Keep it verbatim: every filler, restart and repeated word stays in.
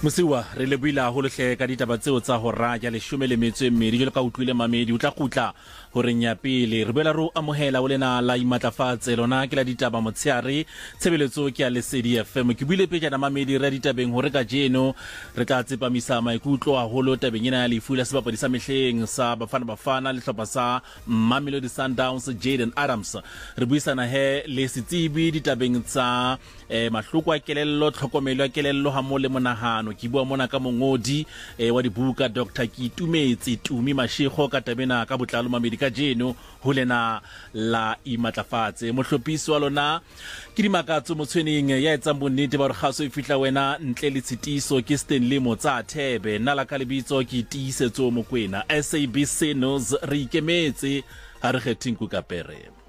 Mosiwa re le buila ho lehle ka ditaba tseo tsa hora ya leshome le metso e mmedi jwalo ka utlwile mamedi o tla kgutla hore nya pele re bela ro amohela o lena la imatlafatse lona ke la ditaba motsheare tshebeletso ke ya Lesedi F M ke buile pejana mamedi re ditabeng hore ka jeno re tla tsepamisa maikutlo a holo tabeng ena ya lefu la sebapadi sa mehleng sa Bafana Bafana le hlopha sa Mamelodi Sundowns Jayden Adams re buisana he le setsibi ditabeng tsa eh, mahloko a kelello tlhokomelo ya kelello ha mo le monahano ke bua mona ka mongodi eh, wa dibuka Doctor Kitumetse Tumi Mashego ka tabena ka botlalo mamedi ka jeno ho lena la imatlafatse mohlopisi wa lona ke dimakatso motshweneng ya etsang bonnete ba re kgaso e fihla wena ntle le tshitiso ke Stanley Motsa Thebe nna la ka lebitso ke tiisetso Mokwena S A B C News re ikemetse ha re kgething ku kapere.